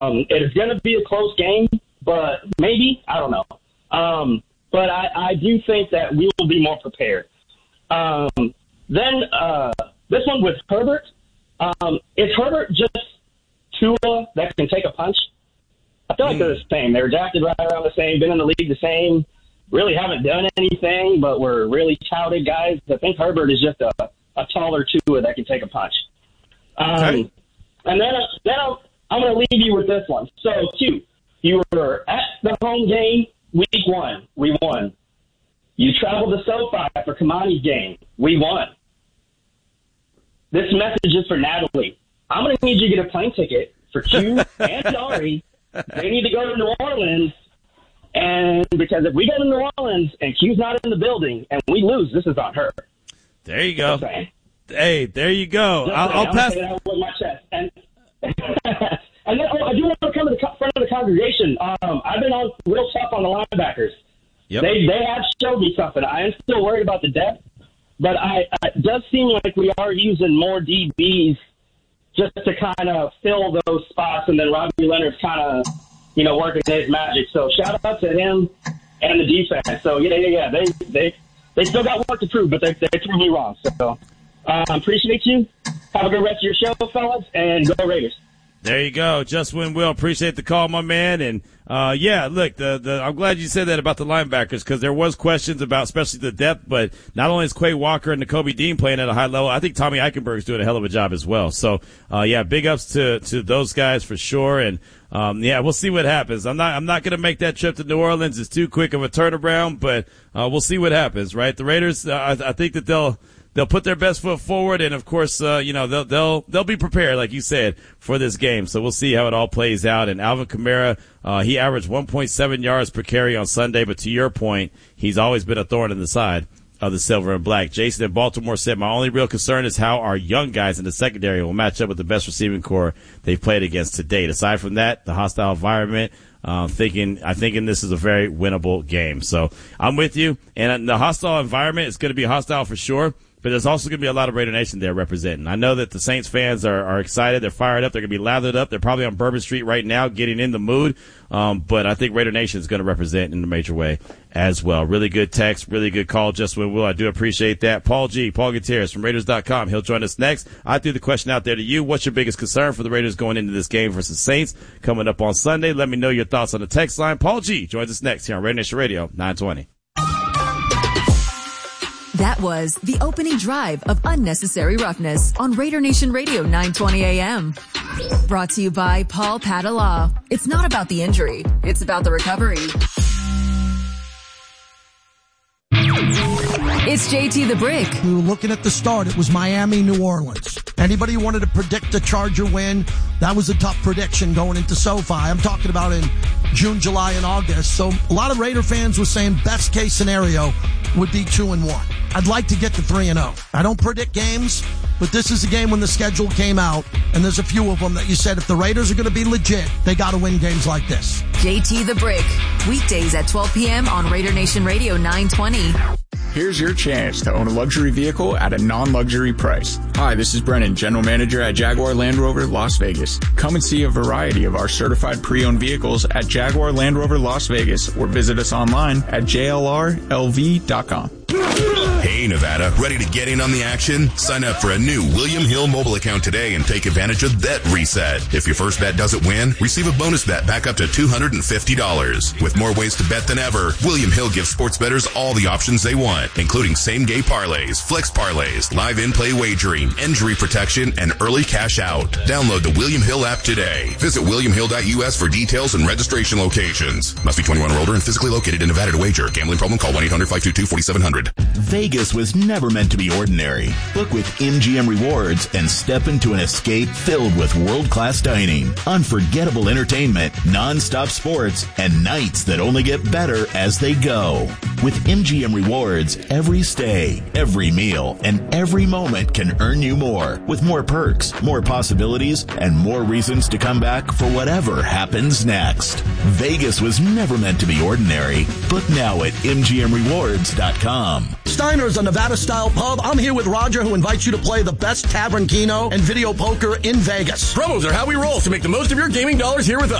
It's going to be a close game, but maybe, I don't know. But I do think that we will be more prepared. Then this one with Herbert. Is Herbert just Tua that can take a punch? I feel like they're the same. They were drafted right around the same, been in the league the same, really haven't done anything, but were really touted guys. I think Herbert is just a taller Tua that can take a punch. And then I'm going to leave you with this one. So, Q, you were at the home game week 1. We won. You traveled to SoFi for Kamani's game. We won. This message is for Natalie. I'm going to need you to get a plane ticket for Q and Ari. They need to go to New Orleans. And because if we go to New Orleans and Q's not in the building and we lose, this is on her. There you go. Hey, there you go. I'll pass. Say that with my chest. And then I do want to come to the front of the congregation. I've been on real tough on the linebackers. Yep. They have showed me something. I am still worried about the depth, but it does seem like we are using more DBs just to kind of fill those spots, and then Robbie Leonard's kind of, working his magic. So shout out to him and the defense. So yeah. They still got work to prove, but they proved me wrong. So appreciate you. Have a good rest of your show, fellas, and go Raiders. There you go. Just win Will. Appreciate the call, my man. And, look, I'm glad you said that about the linebackers because there was questions about especially the depth, but not only is Quay Walker and Nakobe Dean playing at a high level, I think Tommy Eichenberg's doing a hell of a job as well. So, big ups to those guys for sure. And, we'll see what happens. I'm not going to make that trip to New Orleans. It's too quick of a turnaround, but, we'll see what happens, right? The Raiders, I think that they'll put their best foot forward, and of course, they'll be prepared, like you said, for this game. So we'll see how it all plays out. And Alvin Kamara, he averaged 1.7 yards per carry on Sunday, but to your point, he's always been a thorn in the side of the silver and black. Jason in Baltimore said, my only real concern is how our young guys in the secondary will match up with the best receiving core they've played against to date. Aside from that, the hostile environment, I'm thinking this is a very winnable game. So I'm with you. And the hostile environment is going to be hostile for sure. But there's also going to be a lot of Raider Nation there representing. I know that the Saints fans are excited. They're fired up. They're going to be lathered up. They're probably on Bourbon Street right now getting in the mood. But I think Raider Nation is going to represent in a major way as well. Really good text. Really good call. Just when Will. I do appreciate that. Paul Gutierrez from Raiders.com. He'll join us next. I threw the question out there to you. What's your biggest concern for the Raiders going into this game versus Saints coming up on Sunday? Let me know your thoughts on the text line. Paul G joins us next here on Raider Nation Radio 920. That was the opening drive of Unnecessary Roughness on Raider Nation Radio 920 AM. Brought to you by Paul Padala. It's not about the injury. It's about the recovery. It's JT the Brick. We were looking at the start. It was Miami, New Orleans. Anybody who wanted to predict a Charger win, that was a tough prediction going into SoFi. I'm talking about in June, July, and August. So a lot of Raider fans were saying best case scenario would be 2-1. I'd like to get to 3-0. I don't predict games, but this is a game when the schedule came out, and there's a few of them that you said if the Raiders are going to be legit, they got to win games like this. JT the Brick, weekdays at 12 p.m. on Raider Nation Radio 920. Here's your chance to own a luxury vehicle at a non-luxury price. Hi, this is Brennan, General Manager at Jaguar Land Rover Las Vegas. Come and see a variety of our certified pre-owned vehicles at Jaguar Land Rover Las Vegas or visit us online at jlrlv.com. Hey, Nevada, ready to get in on the action? Sign up for a new William Hill mobile account today and take advantage of Bet Reset. If your first bet doesn't win, receive a bonus bet back up to $250. With more ways to bet than ever, William Hill gives sports bettors all the options they want, including same-game parlays, flex parlays, live in-play wagering, injury protection, and early cash out. Download the William Hill app today. Visit williamhill.us for details and registration locations. Must be 21 or older and physically located in Nevada to wager. Gambling problem? Call 1-800-522-4700. Vegas was never meant to be ordinary. Book with MGM Rewards and step into an escape filled with world-class dining, unforgettable entertainment, non-stop sports, and nights that only get better as they go. With MGM Rewards, every stay, every meal, and every moment can earn you more. With more perks, more possibilities, and more reasons to come back for whatever happens next. Vegas was never meant to be ordinary. Book now at MGMRewards.com. Steiner's a Nevada-style pub. I'm here with Roger, who invites you to play the best tavern keno and video poker in Vegas. Promos are how we roll, so make the most of your gaming dollars here with us.